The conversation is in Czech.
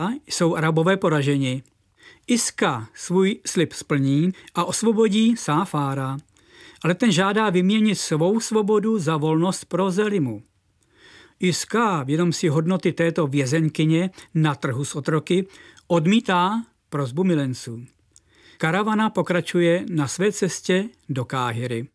jsou Arabové poraženi. Iska svůj slib splní a osvobodí Sáfára, ale ten žádá vyměnit svou svobodu za volnost pro Zelimu. Iska, vědom si hodnoty této vězeňkyně na trhu s otroky, odmítá prosbu milenců. Karavana pokračuje na své cestě do Káhiry.